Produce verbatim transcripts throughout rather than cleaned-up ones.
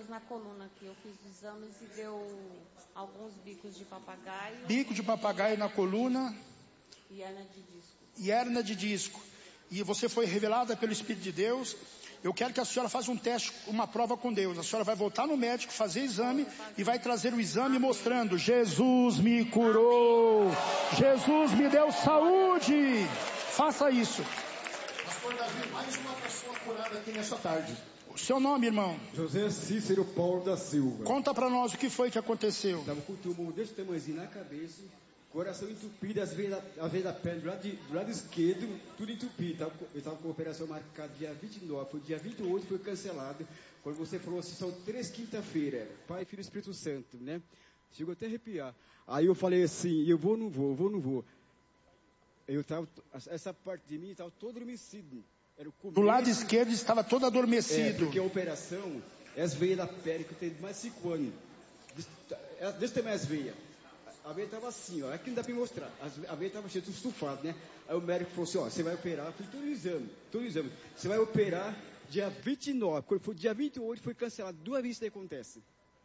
na coluna aqui. Eu fiz exames e deu alguns bicos de papagaio. Bico de papagaio na coluna. E hernia de disco. E hernia de disco. E você foi revelada pelo Espírito de Deus. Eu quero que a senhora faça um teste, uma prova com Deus. A senhora vai voltar no médico, fazer exame e vai trazer o exame mostrando: Jesus me curou, Jesus me deu saúde. Faça isso. Pastor Davi, mais uma pessoa curada aqui nessa tarde. O seu nome, irmão? José Cícero Paulo da Silva. Conta para nós o que foi que aconteceu. Estava com o tumor desse tamanhozinho na cabeça, coração entupido, as veias da, as veias da perna do lado, de, do lado esquerdo, tudo entupido. Eu estava com a operação marcada dia vinte e nove, foi dia vinte e oito, foi cancelado. Quando você falou assim, são três quinta-feira, Pai, Filho e Espírito Santo, né? Chegou até a arrepiar. Aí eu falei assim, eu vou ou não vou, eu vou ou não vou. Eu tava, essa parte de mim estava todo adormecido. Era o começo, do lado esquerdo estava todo adormecido. É, porque a operação, as veias da perna, que eu tenho mais de cinco anos. Desse tamanho as veias. A veia estava assim, ó. Aqui não dá para mostrar. A veia estava cheia de estufado, né? Aí o médico falou assim, ó, você vai operar. Eu fiz todo o exame, todo o exame. Você vai operar dia vinte e nove. Quando foi dia vinte e oito, foi cancelado. Duas vezes isso acontece.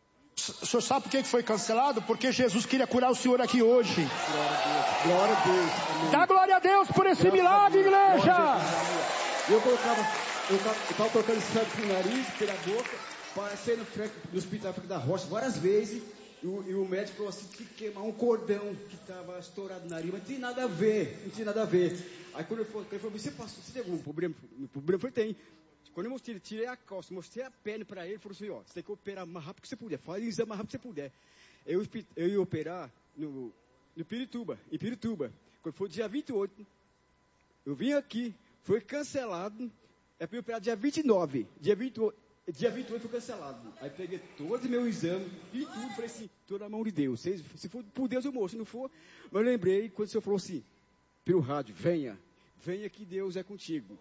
O senhor sabe por que foi cancelado? Porque Jesus queria curar o senhor aqui hoje. Glória a Deus. Glória a Deus. Amém. Dá glória a Deus por esse Graças milagre, igreja. Eu colocava, eu estava colocando sangue pelo nariz, pela boca, parecendo no hospital da Rocha várias vezes. E o, e o médico falou assim, que queimar um cordão que estava estourado no nariz, mas não tinha nada a ver, não tinha nada a ver. Aí quando ele falou, ele falou, você passou, você teve algum problema? O problema foi, tem. Quando eu mostrei, tirei a calça, mostrei a perna para ele, ele falou assim, ó, você tem que operar o mais rápido que você puder, faz o exame o mais rápido que você puder. Eu, eu ia operar no, no Pirituba, em Pirituba. Quando foi dia vinte e oito, eu vim aqui, foi cancelado, é para eu operar dia vinte e nove, dia vinte e oito, dia vinte e oito foi cancelado. Aí peguei todos os meus exames e tudo, falei assim, estou na mão de Deus. Se, se for por Deus eu morro, se não for, mas eu lembrei quando o senhor falou assim, pelo rádio, venha, venha que Deus é contigo.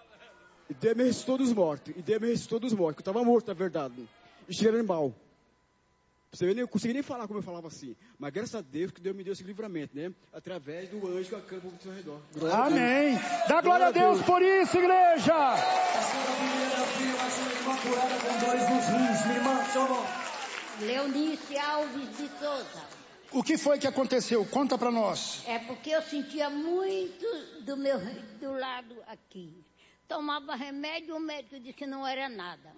E Deus me ressuscitou dos mortos, e Deus me ressuscitou dos mortos, que eu estava morto, na verdade, e cheirando mal. Você vê, eu não consegui nem falar como eu falava assim, mas graças a Deus que Deus me deu esse livramento, né? Através do anjo que acampa ao seu redor. Glória Amém. Dá glória a Deus por isso, igreja. Leonice Alves de Souza. O que foi que aconteceu? Conta para nós. É porque eu sentia muito do meu do lado aqui. Tomava remédio, o médico disse que não era nada.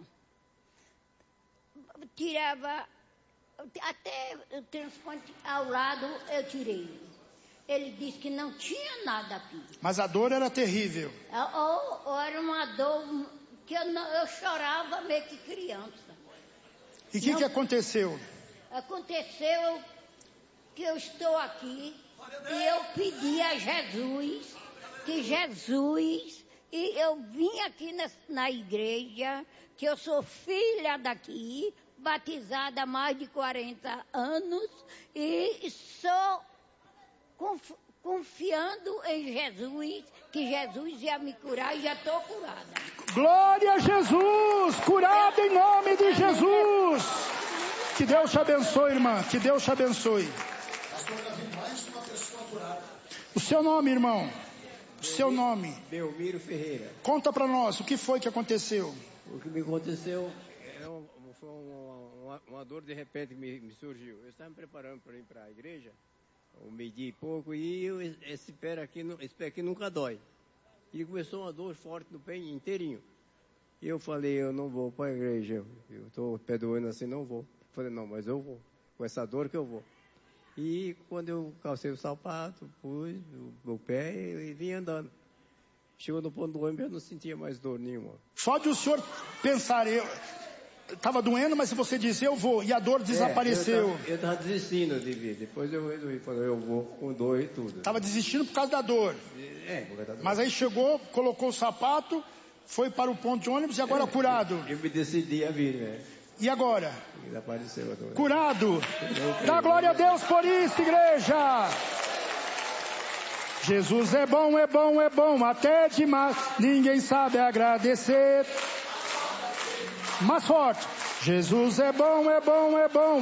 Tirava, até o transplante ao lado eu tirei. Ele disse que não tinha nada aqui. Mas a dor era terrível. Ou, ou era uma dor que eu, não, eu chorava meio que criança. E o que, que aconteceu? Aconteceu que eu estou aqui e eu pedi a Jesus, que Jesus, e eu vim aqui na, na igreja, que eu sou filha daqui, batizada há mais de quarenta anos, e sou conf, confiando em Jesus, que Jesus ia me curar e já estou curada. Glória a Jesus, curada em nome de Jesus. Que Deus te abençoe, irmã, que Deus te abençoe. Pastor Davi, mais uma pessoa curada. O seu nome, irmão? O seu nome? Belmiro Ferreira. Conta para nós, o que foi que aconteceu? O que me aconteceu é um, foi uma, uma, uma dor de repente que me, me surgiu. Eu estava me preparando para ir para a igreja, um meio-dia e pouco, e eu, esse pé aqui, esse pé aqui nunca dói. E começou uma dor forte no pé inteirinho. E eu falei, eu não vou para a igreja, eu estou pé doendo assim, não vou. Eu falei, não, mas eu vou, com essa dor que eu vou. E quando eu calcei o sapato, pus o meu pé e, e vim andando. Chegou no ponto do ônibus, eu não sentia mais dor nenhuma. Só de o senhor pensar, eu estava doendo, mas se você dizer eu vou, e a dor desapareceu. É, eu estava desistindo de vir, depois eu resolvi, falei, eu vou com dor e tudo. Estava desistindo por causa da dor. É, por causa da dor. Mas aí chegou, colocou o sapato, foi para o ponto de ônibus e agora é, curado. Eu, eu me decidi a vir, né? E agora? Desapareceu a dor. Curado. Dá glória a Deus por isso, igreja. Jesus é bom, é bom, é bom, até demais. Ninguém sabe agradecer. Mais forte. Jesus é bom, é bom, é bom.